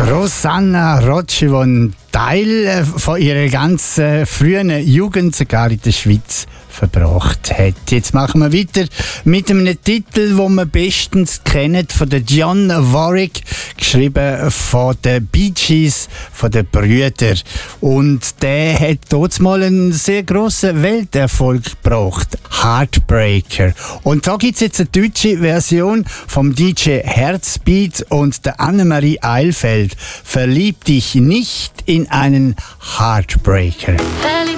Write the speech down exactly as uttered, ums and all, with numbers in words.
Rosanna Rocci, die einen Teil von ihrer ganz frühen Jugend sogar in der Schweiz verbracht hat. Jetzt machen wir weiter mit einem Titel, den wir bestens kennen, von der Dionne Warwick, geschrieben von den Bee Gees, von den Brüdern. Und der hat dort mal einen sehr grossen Welterfolg gebracht. Heartbreaker. Und da gibt es jetzt eine deutsche Version vom D J Herzbeat und der Annemarie Eilfeld. Verlieb dich nicht in einen Heartbreaker. Verlieb